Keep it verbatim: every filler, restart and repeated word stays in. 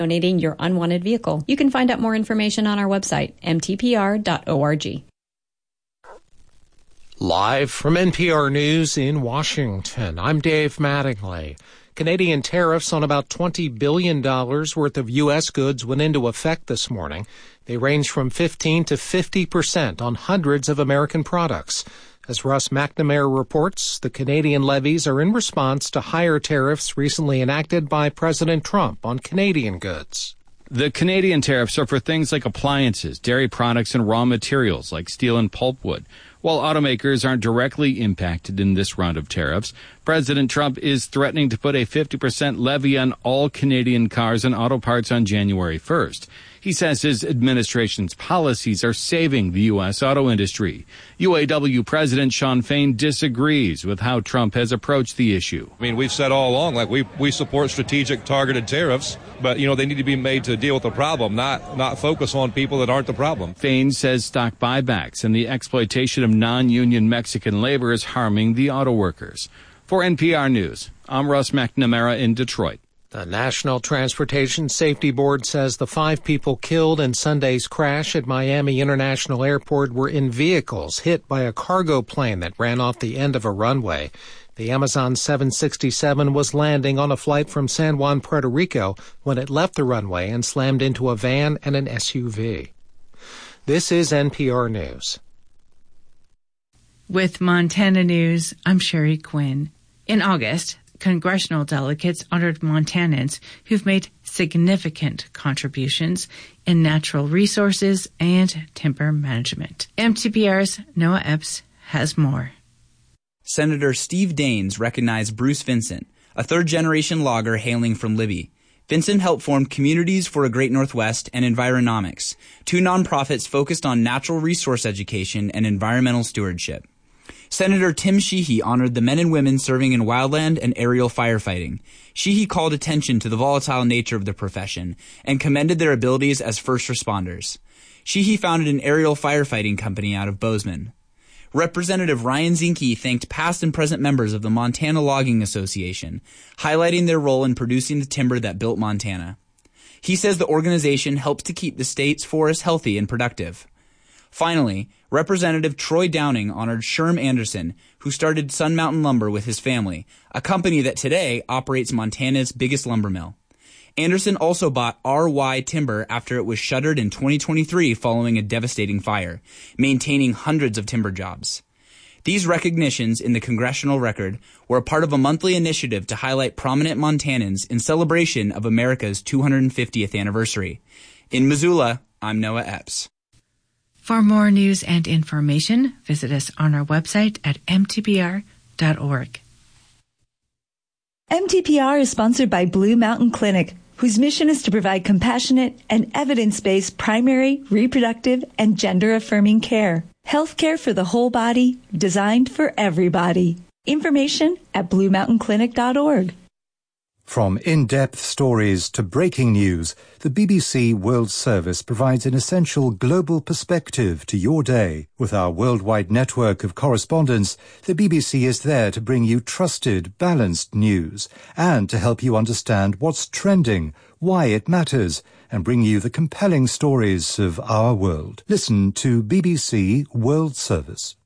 donating your unwanted vehicle. You can find out more information on our website, m t p r dot org. Live from N P R News in Washington, I'm Dave Mattingly. Canadian tariffs on about twenty billion dollars worth of U S goods went into effect this morning. They range from fifteen to fifty percent on hundreds of American products. As Russ McNamara reports, the Canadian levies are in response to higher tariffs recently enacted by President Trump on Canadian goods. The Canadian tariffs are for things like appliances, dairy products, and raw materials like steel and pulpwood. While automakers aren't directly impacted in this round of tariffs, President Trump is threatening to put a fifty percent levy on all Canadian cars and auto parts on January first. He says his administration's policies are saving the U S auto industry. U A W President Shawn Fain disagrees with how Trump has approached the issue. I mean, we've said all along, like, we we support strategic targeted tariffs, but, you know, they need to be made to deal with the problem, not, not focus on people that aren't the problem. Fain says stock buybacks and the exploitation of non-union Mexican labor is harming the auto workers. For N P R News, I'm Russ McNamara in Detroit. The National Transportation Safety Board says the five people killed in Sunday's crash at Miami International Airport were in vehicles hit by a cargo plane that ran off the end of a runway. The Amazon seven sixty-seven was landing on a flight from San Juan, Puerto Rico, when it left the runway and slammed into a van and an S U V. This is N P R News. With Montana News, I'm Sherry Quinn. In August, congressional delegates honored Montanans who've made significant contributions in natural resources and timber management. M T P R's Noah Epps has more. Senator Steve Daines recognized Bruce Vincent, a third-generation logger hailing from Libby. Vincent helped form Communities for a Great Northwest and Environomics, two nonprofits focused on natural resource education and environmental stewardship. Senator Tim Sheehy honored the men and women serving in wildland and aerial firefighting. Sheehy called attention to the volatile nature of the profession and commended their abilities as first responders. Sheehy founded an aerial firefighting company out of Bozeman. Representative Ryan Zinke thanked past and present members of the Montana Logging Association, highlighting their role in producing the timber that built Montana. He says the organization helps to keep the state's forests healthy and productive. Finally, Representative Troy Downing honored Sherm Anderson, who started Sun Mountain Lumber with his family, a company that today operates Montana's biggest lumber mill. Anderson also bought R Y Timber after it was shuttered in twenty twenty-three following a devastating fire, maintaining hundreds of timber jobs. These recognitions in the congressional record were a part of a monthly initiative to highlight prominent Montanans in celebration of America's two hundred fiftieth anniversary. In Missoula, I'm Noah Epps. For more news and information, visit us on our website at m t p r dot org. M T P R is sponsored by Blue Mountain Clinic, whose mission is to provide compassionate and evidence-based primary, reproductive, and gender-affirming care. Health care for the whole body, designed for everybody. Information at blue mountain clinic dot org. From in-depth stories to breaking news, the B B C World Service provides an essential global perspective to your day. With our worldwide network of correspondents, the B B C is there to bring you trusted, balanced news and to help you understand what's trending, why it matters, and bring you the compelling stories of our world. Listen to B B C World Service.